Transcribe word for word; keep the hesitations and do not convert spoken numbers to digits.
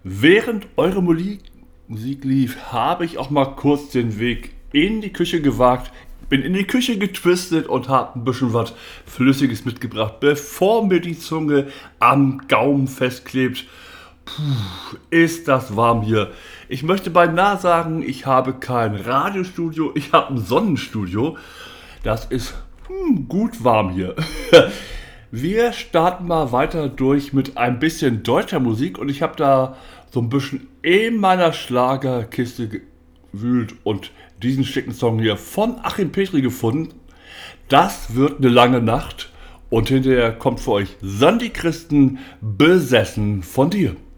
Während eure Musik, Musik lief, habe ich auch mal kurz den Weg in die Küche gewagt. Bin in die Küche getwistet und habe ein bisschen was Flüssiges mitgebracht, bevor mir die Zunge am Gaumen festklebt. Puh, ist das warm hier. Ich möchte beinahe sagen, ich habe kein Radiostudio, ich habe ein Sonnenstudio. Das ist hm, gut warm hier. Wir starten mal weiter durch mit ein bisschen deutscher Musik und ich habe da so ein bisschen in meiner Schlagerkiste gewühlt und diesen schicken Song hier von Achim Petri gefunden. Das wird eine lange Nacht und hinterher kommt für euch Sandy Christen besessen von dir.